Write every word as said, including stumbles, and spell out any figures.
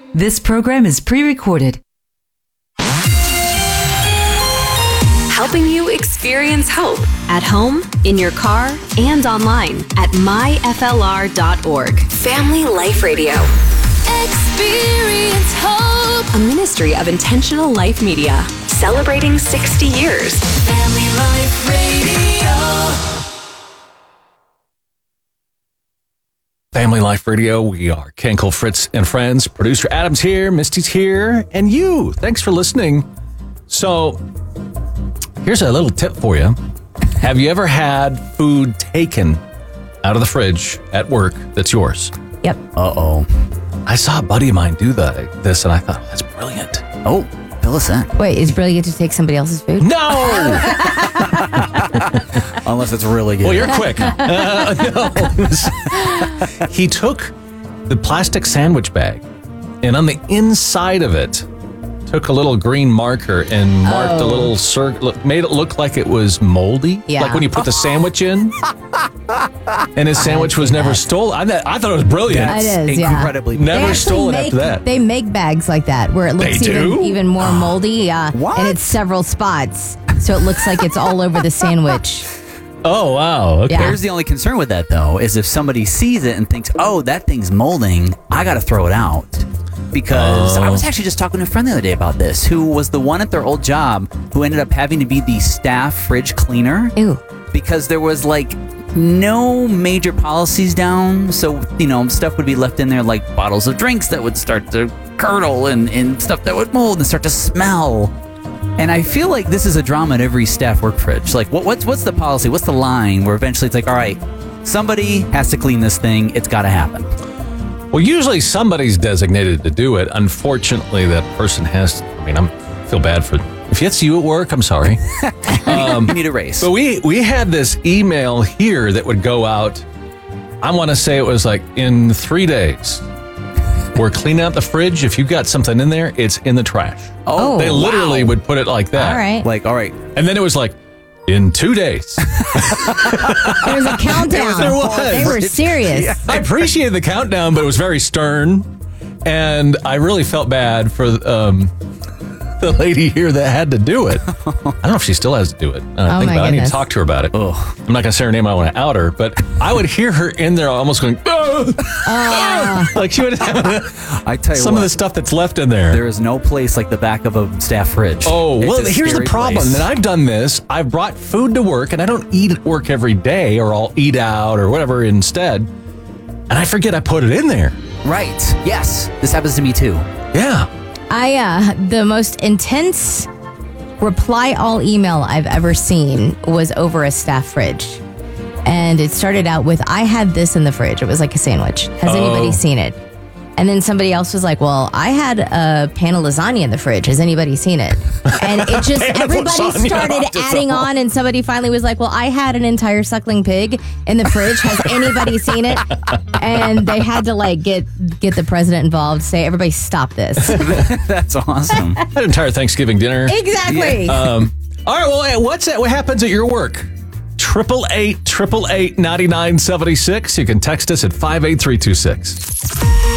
This program is pre-recorded. Helping you experience hope at home, in your car, and online at my f l r dot org. Family Life Radio. Experience hope. A ministry of Intentional Life Media. Celebrating sixty years. Family Life Radio. Family Life Radio. We are Kenkel, Fritz, and friends. Producer Adam's here, Misty's here, and you. Thanks for listening. So, here's a little tip for you. Have you ever had food taken out of the fridge at work that's yours? Yep. Uh-oh. I saw a buddy of mine do that, this, and I thought, that's brilliant. Oh, fill us in. Wait, is brilliant to take somebody else's food? No! Unless it's really good. Well, you're quick. Uh, no. He took the plastic sandwich bag, and on the inside of it, took a little green marker and marked oh. a little circle, made it look like it was moldy. Yeah. Like when you put the sandwich in, and his sandwich was never stolen. I, I thought it was brilliant. That's it is, incredibly yeah. Never stolen make, after that. They make bags like that where it looks They even, do? even more moldy. Yeah. What? And it's several spots. So it looks like it's all over the sandwich. Oh, wow. Okay. Yeah. Here's the only concern with that, though, is if somebody sees it and thinks, oh, that thing's molding, I got to throw it out. Because Oh. I was actually just talking to a friend the other day about this, who was the one at their old job who ended up having to be the staff fridge cleaner. Ew. Because there was like no major policies down. So, you know, stuff would be left in there like bottles of drinks that would start to curdle and, and stuff that would mold and start to smell. And I feel like this is a drama at every staff work fridge. Like, what, what's what's the policy? What's the line where eventually it's like, all right, somebody has to clean this thing. It's got to happen. Well, usually somebody's designated to do it. Unfortunately, that person has to, I mean, I feel bad for, if it's you at work, I'm sorry. Um, you need a raise. But we, we had this email here that would go out, I want to say it was like in three days. We're cleaning out the fridge. If you've got something in there, it's in the trash. Oh, They literally wow. would put it like that. All right. Like, all right. And then it was like, in two days. There was a countdown. There was. They were serious. Yeah. I appreciated the countdown, but it was very stern. And I really felt bad for um, the lady here that had to do it. I don't know if she still has to do it. I Oh think my about it. I need to goodness. talk to her about it. Ugh. I'm not going to say her name. I want to out her. But I would hear her in there almost going, Uh, like she would have I tell you some what, of the stuff that's left in there. there is no place like the back of a staff fridge. Oh, It's well, a here's the scary problem. place. That I've done this. I've brought food to work, and I don't eat at work every day, or I'll eat out or whatever instead. And I forget I put it in there. Right. Yes. This happens to me too. Yeah. I, uh, the most intense reply all email I've ever seen was over a staff fridge. And it started out with, I had this in the fridge. It was like a sandwich. Has Oh. anybody seen it? And then somebody else was like, well, I had a pan of lasagna in the fridge. Has anybody seen it? And it just, Pan of everybody lasagna started off to adding someone. on. And somebody finally was like, well, I had an entire suckling pig in the fridge. Has anybody seen it? And they had to like get get the president involved, say, everybody stop this. That's awesome. That entire Thanksgiving dinner. Exactly. Um, all right, well, hey, what's that? What happens at your work? Triple eight, triple eight, ninety nine seventy six. You can text us at five eight three two six.